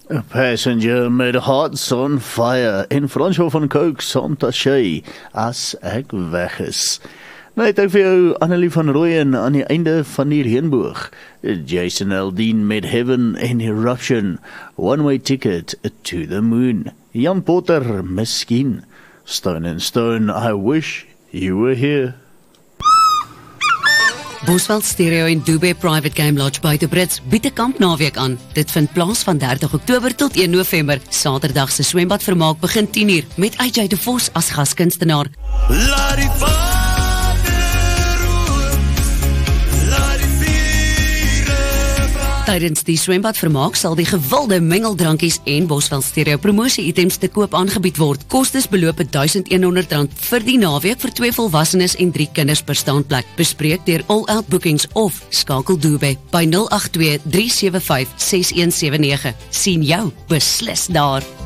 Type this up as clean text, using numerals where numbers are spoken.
A passenger met hearts on fire en Fransjo van Coke Santa Shay as ek weg is. Nou het ek vir jou Annelie van Rooyen aan die einde van die reënboog. Jason Aldean met Heaven and Eruption, One Way Ticket to the Moon. Jan Potter, Miskien. Stone and Stone, I Wish You Were Here. Bosveld Stereo en Dube Private Game Lodge buite Brits bied 'n kampnaweek aan. Dit vind plaas van 30 Oktober tot 1 November. Saterdag se swembadvermaak begin 10:00 met AJ de Vos as gaskunstenaar. Tydens die swembadvermaak sal die gewilde mengeldrankies en Bosveld Stereo promosie-items te koop aangebied word. Kostes beloop R1,100 vir die naweek vir 2 volwassenes en 3 kinders per staanplek. Bespreek deur All Out Bookings of skakel Dube by 082 375 6179. Sien jou beslis daar.